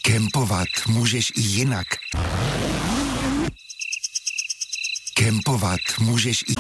Kempovat můžeš i jinak. Kempovat můžeš i...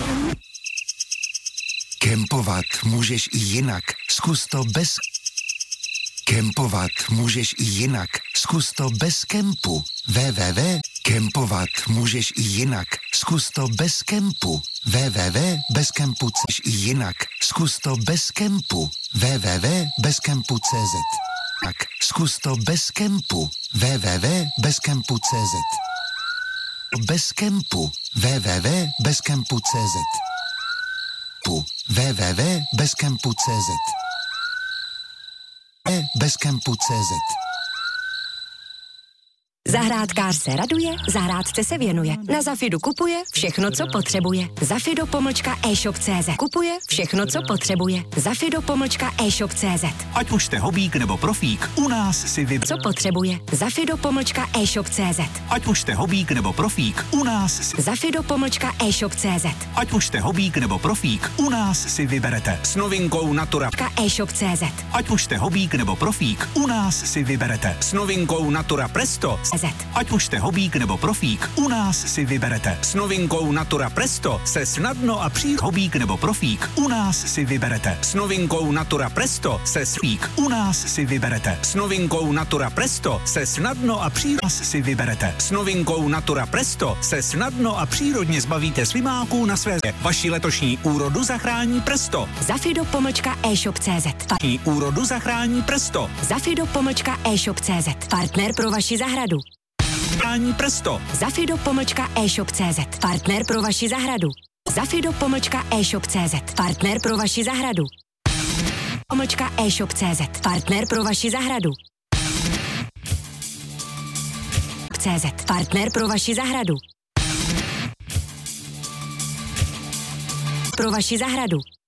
Kempovat můžeš i jinak. Zkus to bez... Kempovat můžeš i jinak. Zkus to bez kempu. Kempovat můžeš i jinak. Zkus to bez kempu. Bezkempu.cz i jinak. Zkus to bez kempu. Bezkempu.cz. Tak, zkus to bez kempu. Bezkempu.cz. Bez kempu. Bezkempu.cz. Bezkempu.cz. Bezkempu.cz. Zahrádkář se raduje, zahrádce se věnuje. Na Zafidu kupuje všechno, co potřebuje. Zafido-e-shop.cz. Kupuje všechno, co potřebuje. Zafido-e-shop.cz. Ať už jste hobík nebo profík, u nás si vyberte. Co potřebuje. Zafido-e-shop.cz. Ať už jste hobík nebo profík, u nás si... Zafido-e-shop.cz. Ať už jste hobík nebo profík, u nás si vyberete. S novinkou Natura e-shop.cz. Ať už jste hobík nebo profík, u nás si vyberete. S novinkou Natura Presto. Ať už jste hobík nebo profík, u nás si vyberete. S novinkou Natura Presto se snadno a hobík nebo profík, u nás si vyberete. S novinkou Natura Presto se svík, u nás si vyberete. S novinkou Natura Presto se snadno a si vyberete. S novinkou Natura Presto se snadno a přírodně zbavíte slimáků na své vaši letošní úrodu zachrání Presto. Zafido-e-shop.cz. Úrodu zachrání Presto. Zafido-e-shop.cz. Partner pro vaši zahradu. Zachrání Presto. Zafido-e-shop.cz. Partner pro vaši zahradu. Zafido-e-shop.cz. Partner pro vaši zahradu. e-shop.cz. Partner pro vaši zahradu. CZ. Partner pro vaši zahradu. Pro vaši zahradu.